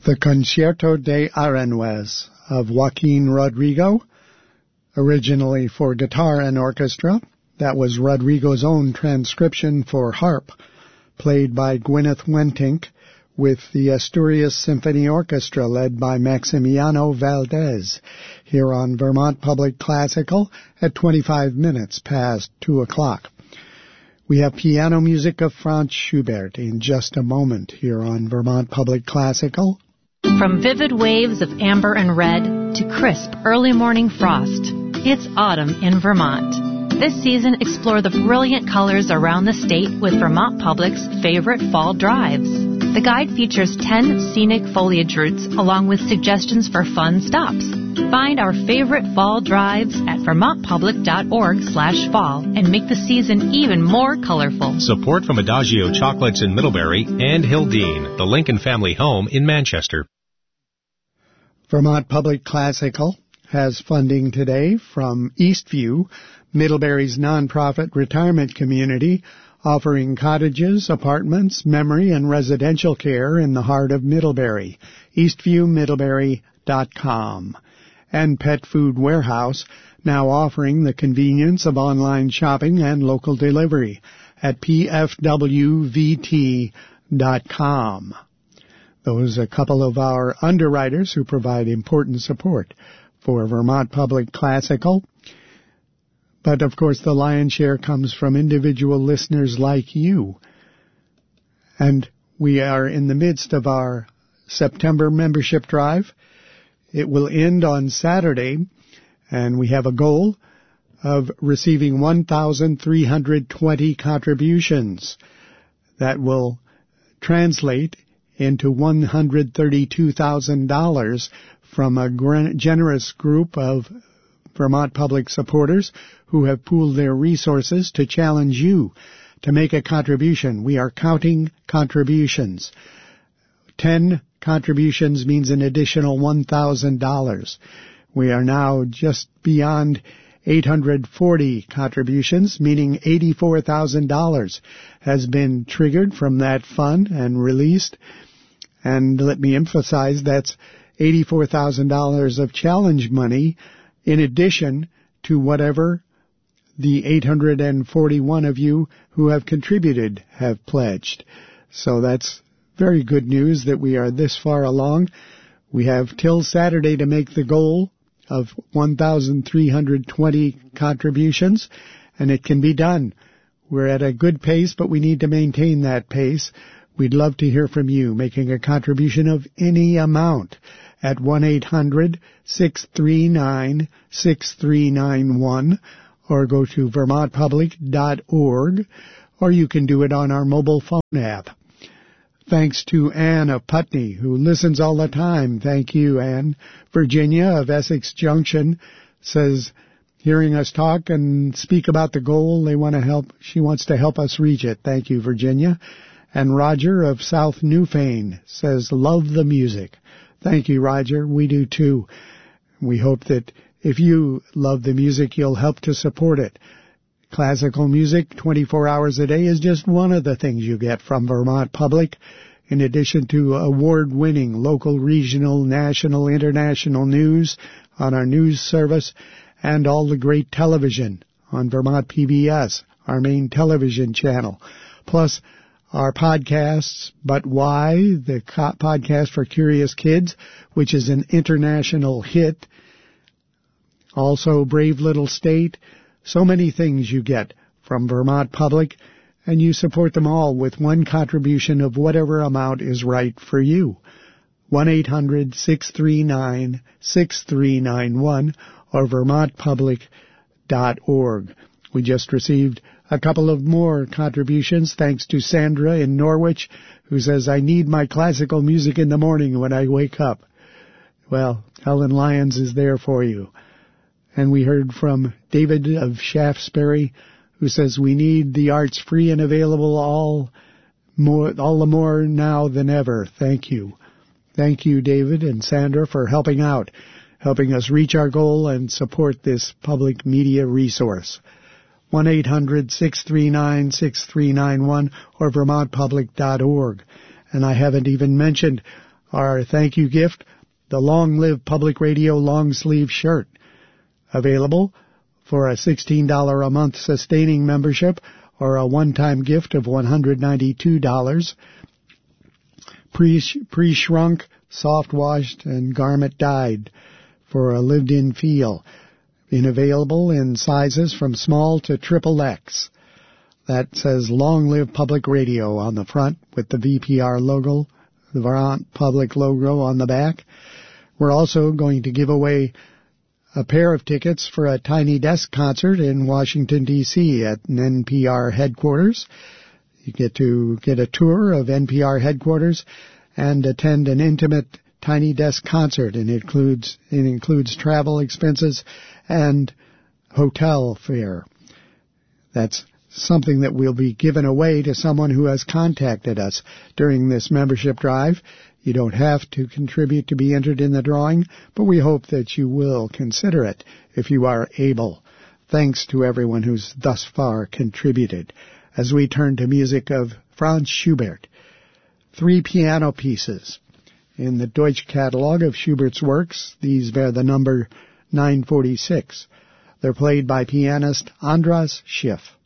The Concierto de Aranjuez of Joaquin Rodrigo, originally for guitar and orchestra. That was Rodrigo's own transcription for harp, played by Gwyneth Wentink with the Asturias Symphony Orchestra led by Maximiano Valdez, here on Vermont Public Classical at 25 minutes past 2 o'clock. We have piano music of Franz Schubert in just a moment here on Vermont Public Classical. From vivid waves of amber and red to crisp early morning frost, it's autumn in Vermont. This season, explore the brilliant colors around the state with Vermont Public's favorite fall drives. The guide features 10 scenic foliage routes along with suggestions for fun stops. Find our favorite fall drives at vermontpublic.org/fall and make the season even more colorful. Support from Adagio Chocolates in Middlebury and Hildene, the Lincoln family home in Manchester. Vermont Public Classical has funding today from Eastview, Middlebury's nonprofit retirement community, offering cottages, apartments, memory, and residential care in the heart of Middlebury. EastviewMiddlebury.com. And Pet Food Warehouse, now offering the convenience of online shopping and local delivery at pfwvt.com. Those are a couple of our underwriters who provide important support for Vermont Public Classical. But, of course, the lion's share comes from individual listeners like you. And we are in the midst of our September membership drive. It will end on Saturday, and we have a goal of receiving 1,320 contributions. That will translate into $132,000 from a generous group of Vermont Public supporters who have pooled their resources to challenge you to make a contribution. We are counting contributions. 10 contributions means an additional $1,000. We are now just beyond 840 contributions, meaning $84,000 has been triggered from that fund and released. And let me emphasize that's $84,000 of challenge money in addition to whatever the 841 of you who have contributed have pledged. So that's very good news that we are this far along. We have till Saturday to make the goal of 1,320 contributions, and it can be done. We're at a good pace, but we need to maintain that pace. We'd love to hear from you, making a contribution of any amount at 1-800-639-6391, or go to vermontpublic.org, or you can do it on our mobile phone app. Thanks to Ann of Putney, who listens all the time. Thank you, Ann. Virginia of Essex Junction says, hearing us talk and speak about the goal, they want to help. She wants to help us reach it. Thank you, Virginia. And Roger of South Newfane says, love the music. Thank you, Roger. We do too. We hope that if you love the music, you'll help to support it. Classical music 24 hours a day is just one of the things you get from Vermont Public, in addition to award-winning local, regional, national, international news on our news service and all the great television on Vermont PBS, our main television channel, plus our podcasts, But Why, the podcast for curious kids, which is an international hit. Also, Brave Little State. So many things you get from Vermont Public, and you support them all with one contribution of whatever amount is right for you. 1-800-639-6391 or vermontpublic.org. We just received a couple of more contributions, thanks to Sandra in Norwich, who says, I need my classical music in the morning when I wake up. Well, Helen Lyons is there for you. And we heard from David of Shaftesbury, who says, we need the arts free and available all the more now than ever. Thank you. Thank you, David and Sandra, for helping out, helping us reach our goal and support this public media resource. 1-800-639-6391 or vermontpublic.org. And I haven't even mentioned Our thank you gift, the Long Live Public Radio long sleeve shirt, available for a $16 a month sustaining membership or a one-time gift of $192. Pre-shrunk, soft-washed, and garment-dyed for a lived-in feel. Been available in sizes from small to XXX. That says Long Live Public Radio on the front with the VPR logo, the Vermont Public logo on the back. We're also going to give away a pair of tickets for a Tiny Desk concert in Washington, D.C. at an NPR headquarters. You get to get a tour of NPR headquarters and attend an intimate Tiny Desk concert, and it includes travel expenses and hotel fare. That's something that will be given away to someone who has contacted us during this membership drive. You don't have to contribute to be entered in the drawing, but we hope that you will consider it if you are able. Thanks to everyone who's thus far contributed. As we turn to music of Franz Schubert, 3 piano pieces. In the Deutsch catalog of Schubert's works, these bear the number 946. They're played by pianist Andras Schiff.